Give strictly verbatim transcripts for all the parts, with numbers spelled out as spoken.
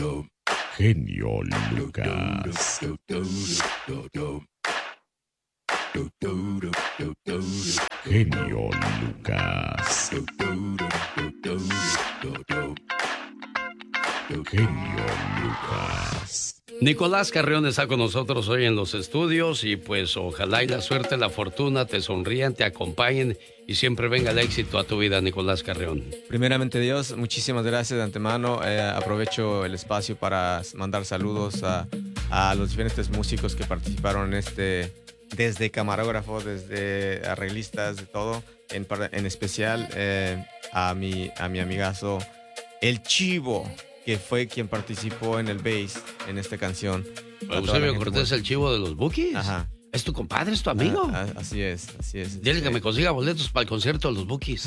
Genio Lucas. Genio Lucas. Genio Lucas. Nicolás Carrión está con nosotros hoy en los estudios y pues ojalá y la suerte, la fortuna te sonrían, te acompañen y siempre venga el éxito a tu vida, Nicolás Carrión. Primeramente Dios, muchísimas gracias de antemano. Eh, aprovecho el espacio para mandar saludos a, a los diferentes músicos que participaron en este, desde camarógrafo, desde arreglistas, de todo. En, en especial eh, a, mi, a mi amigazo El Chivo, que fue quien participó en el bass en esta canción. Eusebio Cortés, el Chivo de los Bukis. Ajá. ¿Es tu compadre? ¿Es tu amigo? Ah, así es, así es. Dile sí. que me consiga boletos para el concierto de los Bukis.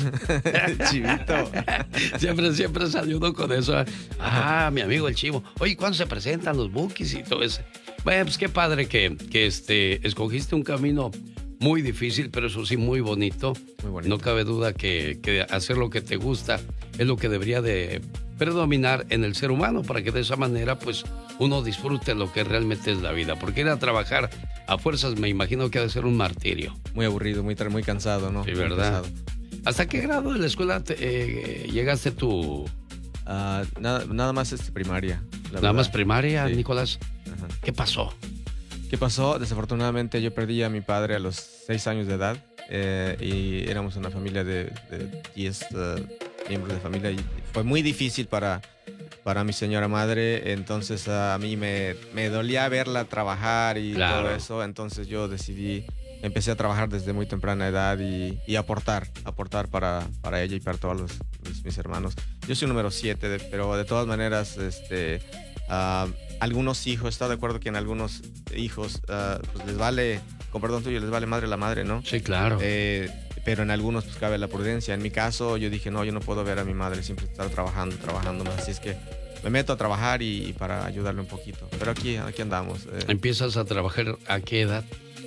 Chivito. siempre, siempre salió uno con eso. Ah, mi amigo el Chivo. Oye, ¿cuándo se presentan los Bukis y todo eso? Bueno, pues qué padre que, que este, escogiste un camino muy difícil, pero eso sí, muy bonito. Muy bonito. No cabe duda que, que hacer lo que te gusta es lo que debería de predominar en el ser humano, para que de esa manera pues uno disfrute lo que realmente es la vida, porque ir a trabajar a fuerzas me imagino que ha de ser un martirio. Muy aburrido, muy, muy cansado, ¿no? Sí, muy ¿verdad? pesado. ¿Hasta qué grado de la escuela te, eh, llegaste tú? Uh, nada, nada más este, primaria. Nada verdad. Más primaria, sí. Nicolás. Ajá. ¿Qué pasó? ¿Qué pasó? Desafortunadamente yo perdí a mi padre a los seis años de edad eh, y éramos una familia de diez uh, miembros de familia y fue muy difícil para, para mi señora madre, entonces uh, a mí me, me dolía verla trabajar y claro. todo eso, entonces yo decidí, empecé a trabajar desde muy temprana edad y, y aportar, aportar para, para ella y para todos los, mis, mis hermanos. Yo soy número siete, pero de todas maneras, este... Uh, algunos hijos, está de acuerdo que en algunos hijos uh, pues les vale, con perdón tuyo, les vale madre la madre, ¿no? Sí, claro. Eh, pero en algunos pues cabe la prudencia. En mi caso yo dije, no, yo no puedo ver a mi madre siempre estar trabajando, trabajando más. Así es que me meto a trabajar y, y para ayudarle un poquito. Pero aquí, aquí andamos. Eh. ¿Empiezas a trabajar a qué edad?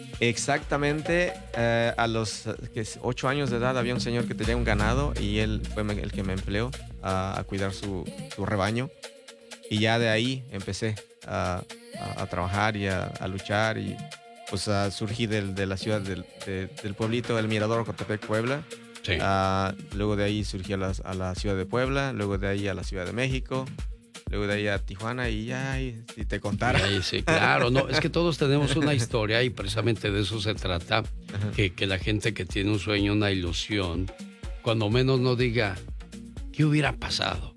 Exactamente, eh, a los que ocho años de edad había un señor que tenía un ganado y él fue el que me empleó a, a cuidar su, su rebaño. Y ya de ahí empecé a, a, a trabajar y a, a luchar y pues a surgir del, de la ciudad del, de, del pueblito, el Mirador, Cotepec, Puebla. Sí. Uh, luego de ahí surgí a la, a la ciudad de Puebla, luego de ahí a la Ciudad de México, luego de ahí a Tijuana y ya, y, si te contara. Sí, sí, claro, no, es que todos tenemos una historia y precisamente de eso se trata, que, que la gente que tiene un sueño, una ilusión, cuando menos no diga, ¿qué hubiera pasado?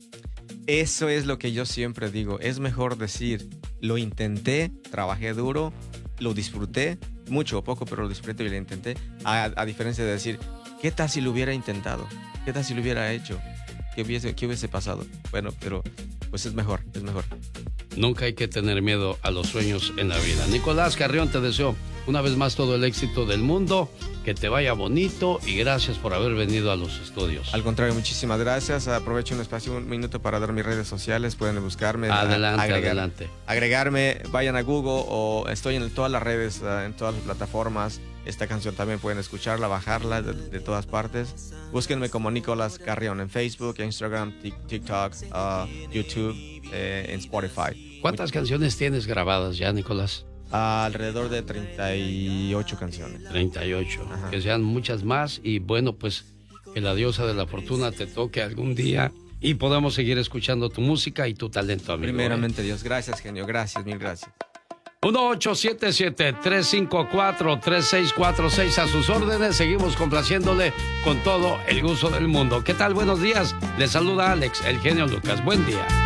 Eso es lo que yo siempre digo. Es mejor decir, lo intenté, trabajé duro, lo disfruté, mucho o poco, pero lo disfruté y lo intenté, a, a diferencia de decir, ¿qué tal si lo hubiera intentado? ¿Qué tal si lo hubiera hecho? ¿Qué hubiese, qué hubiese pasado? Bueno, pero pues es mejor, es mejor. Nunca hay que tener miedo a los sueños en la vida. Nicolás Carrión, te deseo una vez más todo el éxito del mundo, que te vaya bonito y gracias por haber venido a los estudios. Al contrario, muchísimas gracias. Aprovecho un espacio, un minuto para dar mis redes sociales. Pueden buscarme. Adelante, agregar, adelante. Agregarme, vayan a Google o estoy en todas las redes, en todas las plataformas. Esta canción también pueden escucharla, bajarla de, de todas partes. Búsquenme como Nicolás Carrión en Facebook, Instagram, TikTok, uh, YouTube, eh, en Spotify. ¿Cuántas Much- canciones tienes grabadas ya, Nicolás? Uh, alrededor de treinta y ocho canciones. treinta y ocho. Ajá. Que sean muchas más y bueno, pues que la diosa de la fortuna te toque algún día y podamos seguir escuchando tu música y tu talento, amigo. Primeramente, ¿eh? Dios, gracias, genio, gracias, mil gracias. uno ocho siete siete, tres cinco cuatro, tres seis cuatro seis a sus órdenes. Seguimos complaciéndole con todo el gusto del mundo. ¿Qué tal? Buenos días. Le saluda Alex, el genio Lucas. Buen día.